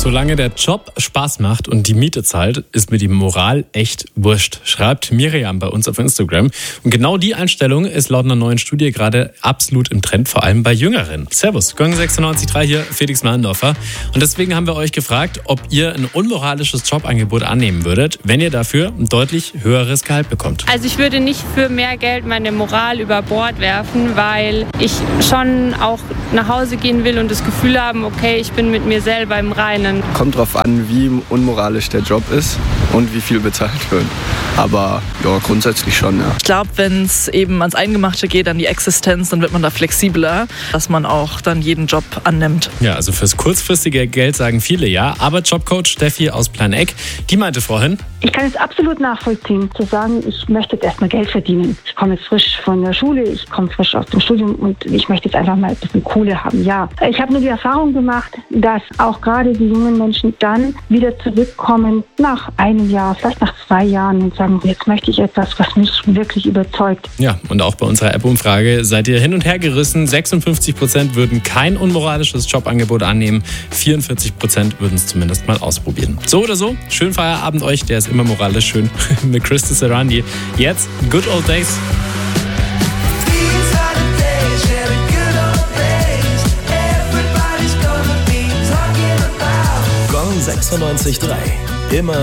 Solange der Job Spaß macht und die Miete zahlt, ist mir die Moral echt wurscht, schreibt Miriam bei uns auf Instagram. Und genau die Einstellung ist laut einer neuen Studie gerade absolut im Trend, vor allem bei Jüngeren. Servus, Gong 96.3 hier, Felix Meindorfer. Und deswegen haben wir euch gefragt, ob ihr ein unmoralisches Jobangebot annehmen würdet, wenn ihr dafür ein deutlich höheres Gehalt bekommt. Also ich würde nicht für mehr Geld meine Moral über Bord werfen, weil ich schon auch nach Hause gehen will und das Gefühl haben, okay, ich bin mit mir selber im Reinen. Kommt drauf an, wie unmoralisch der Job ist und wie viel bezahlt wird. Aber ja, grundsätzlich schon, ja. Ich glaube, wenn es eben ans Eingemachte geht, an die Existenz, dann wird man da flexibler, dass man auch dann jeden Job annimmt. Ja, also fürs kurzfristige Geld sagen viele ja. Aber Jobcoach Steffi aus Planegg, die meinte vorhin: Ich kann es absolut nachvollziehen, zu sagen, ich möchte jetzt erstmal Geld verdienen. Ich komme jetzt frisch von der Schule, ich komme frisch aus dem Studium und ich möchte jetzt einfach mal ein bisschen Kohle haben. Ja, ich habe nur die Erfahrung gemacht, dass auch gerade die jungen Menschen dann wieder zurückkommen nach einem Jahr, vielleicht nach 2 Jahren und sagen, jetzt möchte ich etwas, was mich wirklich überzeugt. Ja, und auch bei unserer App-Umfrage seid ihr hin und her gerissen. 56% würden kein unmoralisches Jobangebot annehmen, 44% würden es zumindest mal ausprobieren. So oder so, schönen Feierabend euch, der ist immer moralisch schön, mit Christy Sarandi. Jetzt Good Old Days. Gong 96.3. Immer